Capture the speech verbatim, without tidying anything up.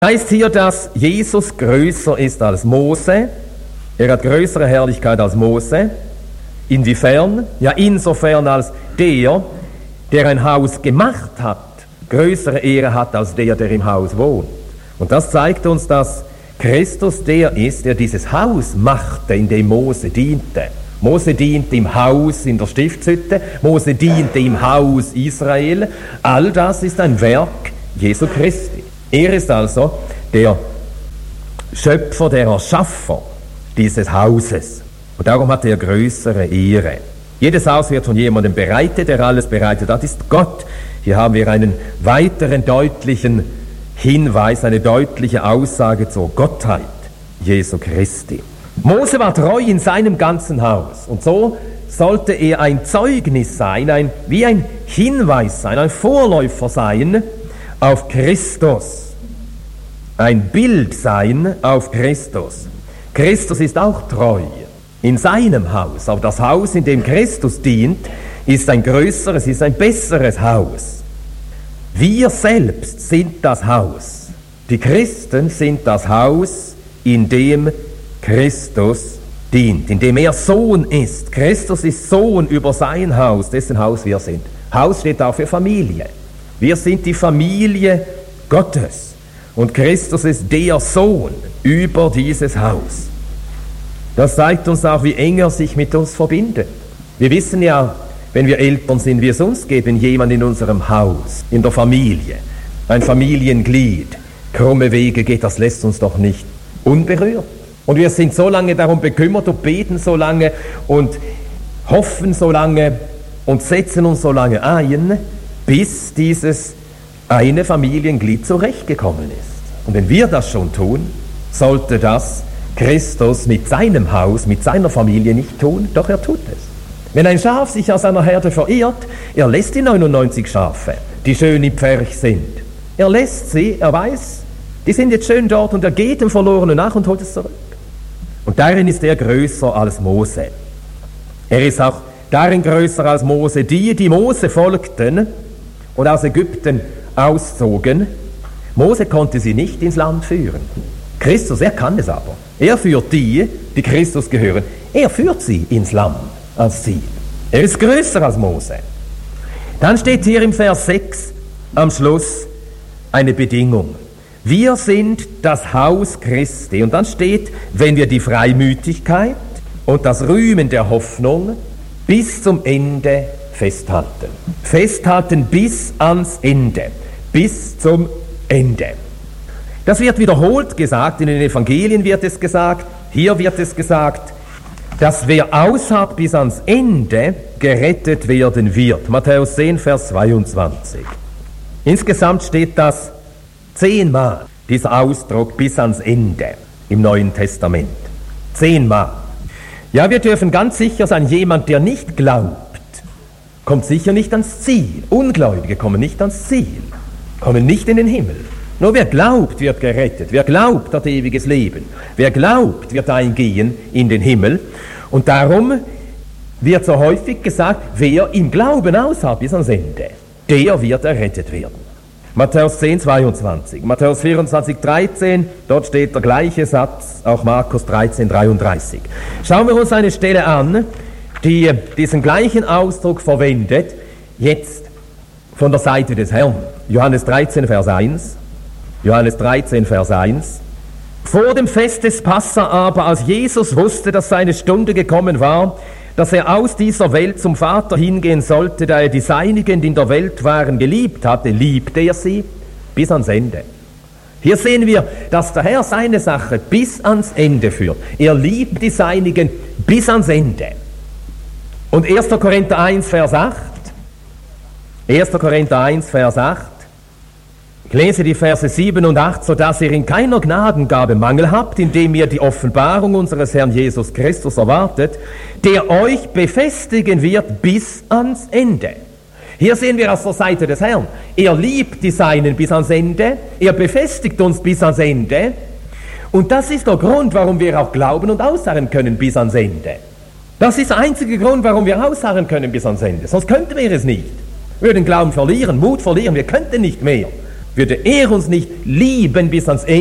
Heißt hier, dass Jesus größer ist als Mose. Er hat größere Herrlichkeit als Mose. Inwiefern? Ja, insofern als der, der ein Haus gemacht hat, größere Ehre hat als der, der im Haus wohnt. Und das zeigt uns, dass Christus der ist, der dieses Haus machte, in dem Mose diente. Mose diente im Haus in der Stiftshütte, Mose diente im Haus Israel. All das ist ein Werk Jesu Christi. Er ist also der Schöpfer, der Erschaffer dieses Hauses. Und darum hat er größere Ehre. Jedes Haus wird von jemandem bereitet, der alles bereitet hat, ist Gott. Hier haben wir einen weiteren deutlichen Hinweis, eine deutliche Aussage zur Gottheit Jesu Christi. Mose war treu in seinem ganzen Haus. Und so sollte er ein Zeugnis sein, ein, wie ein Hinweis sein, ein Vorläufer sein auf Christus. Ein Bild sein auf Christus. Christus ist auch treu in seinem Haus. Aber das Haus, in dem Christus dient, ist ein größeres, ist ein besseres Haus. Wir selbst sind das Haus. Die Christen sind das Haus, in dem Christus dient, in dem er Sohn ist. Christus ist Sohn über sein Haus, dessen Haus wir sind. Haus steht auch für Familie. Wir sind die Familie Gottes. Und Christus ist der Sohn über dieses Haus. Das zeigt uns auch, wie eng er sich mit uns verbindet. Wir wissen ja, wenn wir Eltern sind, wie es uns geht, wenn jemand in unserem Haus, in der Familie, ein Familienglied, krumme Wege geht, das lässt uns doch nicht unberührt. Und wir sind so lange darum bekümmert und beten so lange und hoffen so lange und setzen uns so lange ein, bis dieses eine Familienglied zurechtgekommen ist. Und wenn wir das schon tun, sollte das Christus mit seinem Haus, mit seiner Familie nicht tun, doch er tut es. Wenn ein Schaf sich aus einer Herde verirrt, er lässt die neunundneunzig Schafe, die schön im Pferch sind. Er lässt sie, er weiß, die sind jetzt schön dort und er geht dem Verlorenen nach und holt es zurück. Und darin ist er größer als Mose. Er ist auch darin größer als Mose. Die, die Mose folgten und aus Ägypten auszogen, Mose konnte sie nicht ins Land führen. Christus, er kann es aber. Er führt die, die Christus gehören, er führt sie ins Land als Ziel. Er ist größer als Mose. Dann steht hier im Vers sechs am Schluss eine Bedingung. Wir sind das Haus Christi. Und dann steht, wenn wir die Freimütigkeit und das Rühmen der Hoffnung bis zum Ende festhalten. Festhalten bis ans Ende. Bis zum Ende. Das wird wiederholt gesagt, in den Evangelien wird es gesagt, hier wird es gesagt, dass wer ausharrt bis ans Ende gerettet werden wird. Matthäus zehn, Vers zweiundzwanzig. Insgesamt steht das zehnmal, dieser Ausdruck bis ans Ende im Neuen Testament. Zehnmal. Ja, wir dürfen ganz sicher sein, jemand, der nicht glaubt, kommt sicher nicht ans Ziel. Ungläubige kommen nicht ans Ziel, kommen nicht in den Himmel. Nur wer glaubt, wird gerettet. Wer glaubt, hat ewiges Leben. Wer glaubt, wird eingehen in den Himmel. Und darum wird so häufig gesagt, wer im Glauben ausharrt bis ans Ende, der wird errettet werden. Matthäus zehn, zweiundzwanzig, Matthäus vierundzwanzig, dreizehn, dort steht der gleiche Satz, auch Markus dreizehn, dreiunddreißig. Schauen wir uns eine Stelle an, die diesen gleichen Ausdruck verwendet, jetzt von der Seite des Herrn. Johannes dreizehn, Vers eins. Johannes dreizehn, Vers eins. Vor dem Fest des Passa aber, als Jesus wusste, dass seine Stunde gekommen war, dass er aus dieser Welt zum Vater hingehen sollte, da er die Seinigen, die in der Welt waren, geliebt hatte, liebte er sie bis ans Ende. Hier sehen wir, dass der Herr seine Sache bis ans Ende führt. Er liebt die Seinigen bis ans Ende. Und erster Korinther eins, Vers acht. erster Korinther eins, Vers acht. Ich lese die Verse sieben und acht, sodass ihr in keiner Gnadengabe Mangel habt, indem ihr die Offenbarung unseres Herrn Jesus Christus erwartet, der euch befestigen wird bis ans Ende. Hier sehen wir aus der Seite des Herrn. Er liebt die Seinen bis ans Ende, er befestigt uns bis ans Ende. Und das ist der Grund, warum wir auch glauben und ausharren können bis ans Ende. Das ist der einzige Grund, warum wir ausharren können bis ans Ende. Sonst könnten wir es nicht. Wir würden Glauben verlieren, Mut verlieren, wir könnten nicht mehr. würde er uns nicht lieben bis ans